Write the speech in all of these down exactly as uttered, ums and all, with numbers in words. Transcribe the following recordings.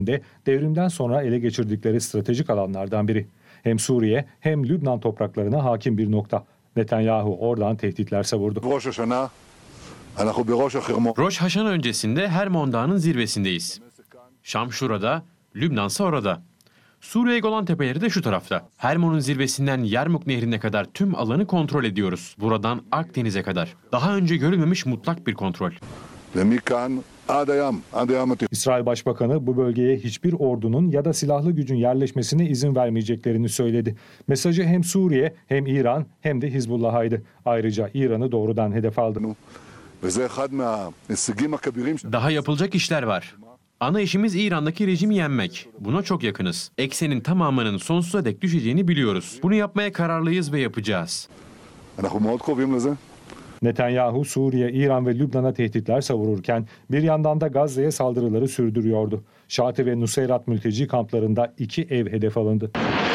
de devrimden sonra ele geçirdikleri stratejik alanlardan biri. Hem Suriye hem Lübnan topraklarına hakim bir nokta. Netanyahu oradan tehditler savurdu. Rosh Haşana öncesinde Hermon Dağı'nın zirvesindeyiz. Şam şurada, Lübnansa orada. Suriye Golan Tepeleri de şu tarafta. Hermon'un zirvesinden Yarmuk Nehri'ne kadar tüm alanı kontrol ediyoruz. Buradan Akdeniz'e kadar. Daha önce görülmemiş mutlak bir kontrol. İsrail Başbakanı bu bölgeye hiçbir ordunun ya da silahlı gücün yerleşmesine izin vermeyeceklerini söyledi. Mesajı hem Suriye hem İran hem de Hizbullah'aydı. Ayrıca İran'ı doğrudan hedef aldı. Daha yapılacak işler var. Ana işimiz İran'daki rejimi yenmek. Buna çok yakınız. Eksenin tamamının sonsuza dek düşeceğini biliyoruz. Bunu yapmaya kararlıyız ve yapacağız. Netanyahu, Suriye, İran ve Lübnan'a tehditler savururken bir yandan da Gazze'ye saldırıları sürdürüyordu. Şati ve Nuseyrat mülteci kamplarında iki ev hedef alındı.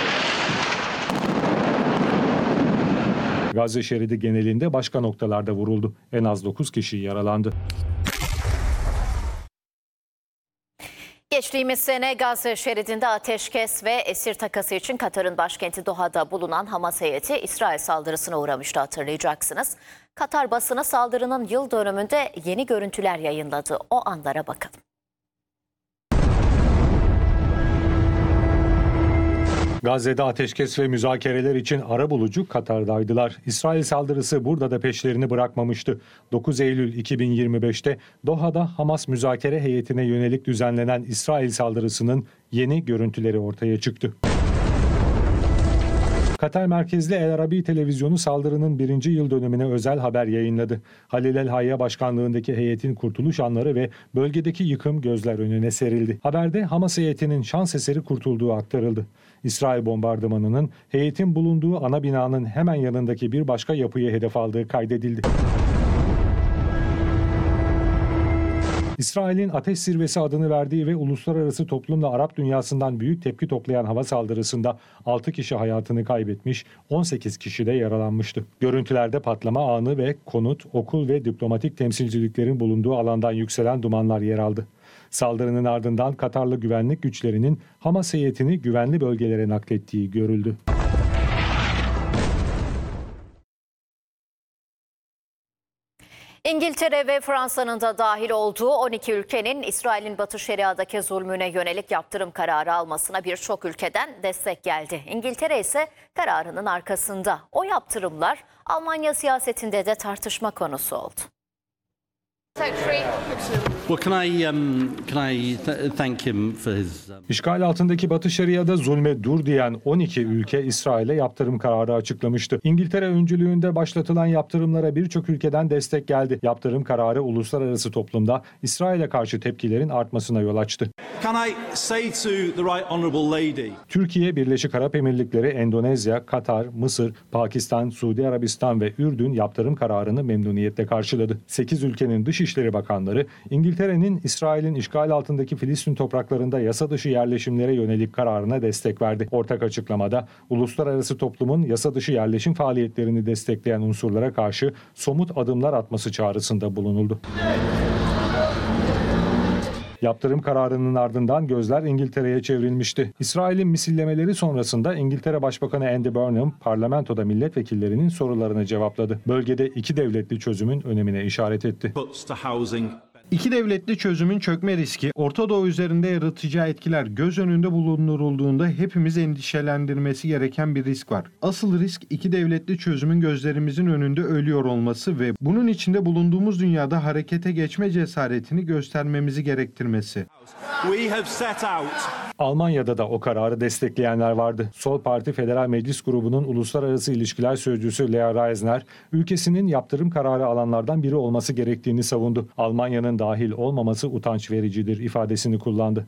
Gazze şeridi genelinde başka noktalarda vuruldu. En az dokuz kişi yaralandı. Geçtiğimiz sene Gazze şeridinde ateşkes ve esir takası için Katar'ın başkenti Doha'da bulunan Hamas heyeti İsrail saldırısına uğramıştı, hatırlayacaksınız. Katar basını saldırının yıl dönümünde yeni görüntüler yayınladı. O anlara bakalım. Gazze'de ateşkes ve müzakereler için arabulucu Katar'daydılar. İsrail saldırısı burada da peşlerini bırakmamıştı. dokuz Eylül iki bin yirmi beş'te Doha'da Hamas müzakere heyetine yönelik düzenlenen İsrail saldırısının yeni görüntüleri ortaya çıktı. Katar merkezli El Arabi televizyonu saldırının birinci yıl dönümüne özel haber yayınladı. Halil El Hayya başkanlığındaki heyetin kurtuluş anları ve bölgedeki yıkım gözler önüne serildi. Haberde Hamas heyetinin şans eseri kurtulduğu aktarıldı. İsrail bombardımanının heyetin bulunduğu ana binanın hemen yanındaki bir başka yapıyı hedef aldığı kaydedildi. İsrail'in ateş zirvesi adını verdiği ve uluslararası toplumla Arap dünyasından büyük tepki toplayan hava saldırısında altı kişi hayatını kaybetmiş, on sekiz kişi de yaralanmıştı. Görüntülerde patlama anı ve konut, okul ve diplomatik temsilciliklerin bulunduğu alandan yükselen dumanlar yer aldı. Saldırının ardından Katarlı güvenlik güçlerinin Hamas heyetini güvenli bölgelere naklettiği görüldü. İngiltere ve Fransa'nın da dahil olduğu on iki ülkenin İsrail'in Batı Şeria'daki zulmüne yönelik yaptırım kararı almasına birçok ülkeden destek geldi. İngiltere ise kararının arkasında. O yaptırımlar Almanya siyasetinde de tartışma konusu oldu. İşgal altındaki Batı Şeria'da zulme dur diyen on iki ülke İsrail'e yaptırım kararı açıklamıştı. İngiltere öncülüğünde başlatılan yaptırımlara birçok ülkeden destek geldi. Yaptırım kararı uluslararası toplumda İsrail'e karşı tepkilerin artmasına yol açtı. Türkiye, Birleşik Arap Emirlikleri, Endonezya, Katar, Mısır, Pakistan, Suudi Arabistan ve Ürdün yaptırım kararını memnuniyetle karşıladı. sekiz ülkenin Dışişleri Bakanları, İngiltere'nin İsrail'in işgal altındaki Filistin topraklarında yasa dışı yerleşimlere yönelik kararına destek verdi. Ortak açıklamada uluslararası toplumun yasa dışı yerleşim faaliyetlerini destekleyen unsurlara karşı somut adımlar atması çağrısında bulunuldu. Yaptırım kararının ardından gözler İngiltere'ye çevrilmişti. İsrail'in misillemeleri sonrasında İngiltere Başbakanı Andy Burnham parlamentoda milletvekillerinin sorularını cevapladı. Bölgede iki devletli çözümün önemine işaret etti. İki devletli çözümün çökme riski, Orta Doğu üzerinde yaratacağı etkiler göz önünde bulundurulduğunda hepimiz endişelendirmesi gereken bir risk var. Asıl risk iki devletli çözümün gözlerimizin önünde ölüyor olması ve bunun içinde bulunduğumuz dünyada harekete geçme cesaretini göstermemizi gerektirmesi. Almanya'da da o kararı destekleyenler vardı. Sol Parti Federal Meclis Grubu'nun Uluslararası İlişkiler Sözcüsü Lea Reisner, ülkesinin yaptırım kararı alanlardan biri olması gerektiğini savundu. Almanya'nın dahil olmaması utanç vericidir ifadesini kullandı.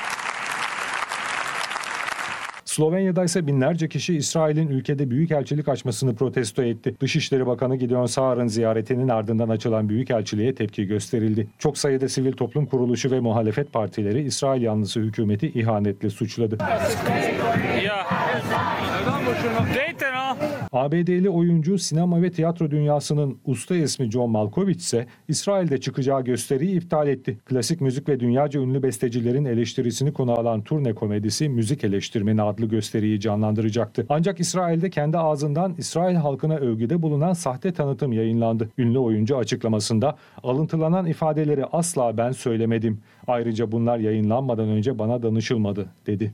Slovenya'da ise binlerce kişi İsrail'in ülkede büyükelçilik açmasını protesto etti. Dışişleri Bakanı Gideon Saar'ın ziyaretinin ardından açılan büyükelçiliğe tepki gösterildi. Çok sayıda sivil toplum kuruluşu ve muhalefet partileri İsrail yanlısı hükümeti ihanetle suçladı. A B D'li oyuncu, sinema ve tiyatro dünyasının usta ismi John Malkovich ise İsrail'de çıkacağı gösteriyi iptal etti. Klasik müzik ve dünyaca ünlü bestecilerin eleştirisini konu alan turne komedisi Müzik Eleştirmeni adlı gösteriyi canlandıracaktı. Ancak İsrail'de kendi ağzından İsrail halkına övgüde bulunan sahte tanıtım yayınlandı. Ünlü oyuncu açıklamasında alıntılanan ifadeleri asla ben söylemedim. Ayrıca bunlar yayınlanmadan önce bana danışılmadı dedi.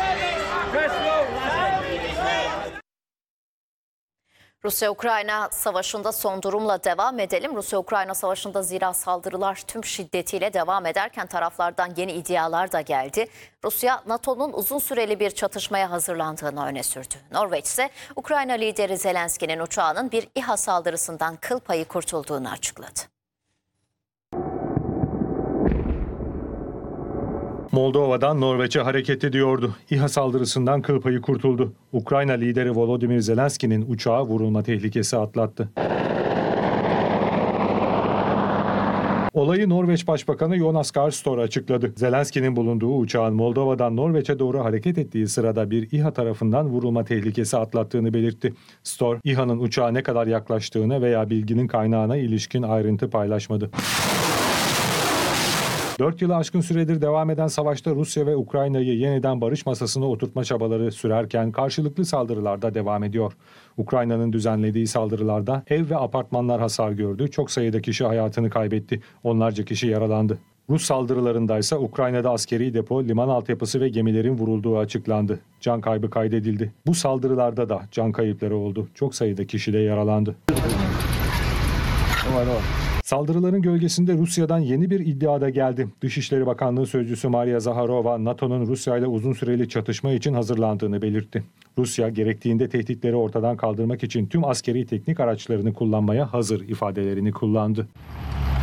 Rusya-Ukrayna savaşında son durumla devam edelim. Rusya-Ukrayna savaşında zira saldırılar tüm şiddetiyle devam ederken taraflardan yeni iddialar da geldi. Rusya, NATO'nun uzun süreli bir çatışmaya hazırlandığını öne sürdü. Norveç ise Ukrayna lideri Zelenski'nin uçağının bir İHA saldırısından kıl payı kurtulduğunu açıkladı. Moldova'dan Norveç'e hareket ediyordu. İHA saldırısından kıl payı kurtuldu. Ukrayna lideri Volodymyr Zelenski'nin uçağı vurulma tehlikesi atlattı. Olayı Norveç Başbakanı Jonas Gahr Store açıkladı. Zelenski'nin bulunduğu uçağın Moldova'dan Norveç'e doğru hareket ettiği sırada bir İHA tarafından vurulma tehlikesi atlattığını belirtti. Store, İHA'nın uçağa ne kadar yaklaştığını veya bilginin kaynağına ilişkin ayrıntı paylaşmadı. Dört yılı aşkın süredir devam eden savaşta Rusya ve Ukrayna'yı yeniden barış masasına oturtma çabaları sürerken karşılıklı saldırılar da devam ediyor. Ukrayna'nın düzenlediği saldırılarda ev ve apartmanlar hasar gördü. Çok sayıda kişi hayatını kaybetti. Onlarca kişi yaralandı. Rus saldırılarındaysa Ukrayna'da askeri depo, liman altyapısı ve gemilerin vurulduğu açıklandı. Can kaybı kaydedildi. Bu saldırılarda da can kayıpları oldu. Çok sayıda kişi de yaralandı. Saldırıların gölgesinde Rusya'dan yeni bir iddia da geldi. Dışişleri Bakanlığı Sözcüsü Maria Zaharova, NATO'nun Rusya ile uzun süreli çatışma için hazırlandığını belirtti. Rusya, gerektiğinde tehditleri ortadan kaldırmak için tüm askeri teknik araçlarını kullanmaya hazır ifadelerini kullandı.